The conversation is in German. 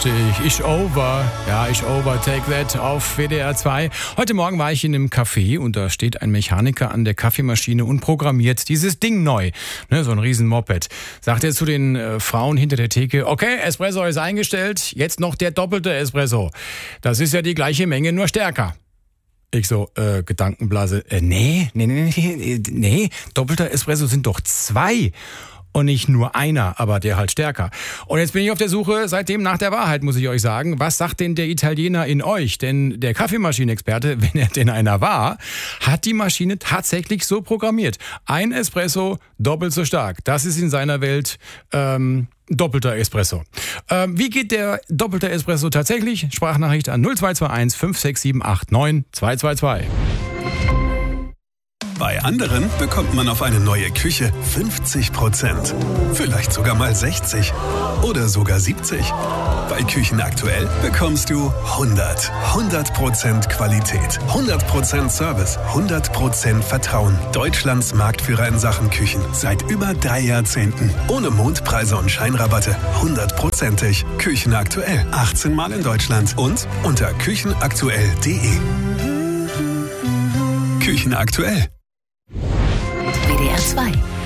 Ich over. Ja, ich over. Take that auf WDR 2. Heute Morgen war ich in einem Café und da steht ein Mechaniker an der Kaffeemaschine und programmiert dieses Ding neu. Ne, so ein riesen Moped. Sagt er zu den Frauen hinter der Theke, okay, Espresso ist eingestellt, jetzt noch der doppelte Espresso. Das ist ja die gleiche Menge, nur stärker. Ich so, Gedankenblase, nee, doppelter Espresso sind doch 2. Und nicht nur einer, aber der halt stärker. Und jetzt bin ich auf der Suche seitdem nach der Wahrheit, muss ich euch sagen. Was sagt denn der Italiener in euch? Denn der Kaffeemaschinenexperte, wenn er denn einer war, hat die Maschine tatsächlich so programmiert. Ein Espresso doppelt so stark. Das ist in seiner Welt doppelter Espresso. Wie geht der doppelte Espresso tatsächlich? Sprachnachricht an 0221 56789 222. Bei anderen bekommt man auf eine neue Küche 50%. Vielleicht sogar mal 60. Oder sogar 70. Bei Küchen aktuell bekommst du 100% Qualität, 100% Service, 100% Vertrauen. Deutschlands Marktführer in Sachen Küchen. Seit über 3 Jahrzehnten. Ohne Mondpreise und Scheinrabatte. 100%ig. Küchen aktuell. 18 Mal in Deutschland. Und unter küchenaktuell.de. Küchen aktuell. WDR 2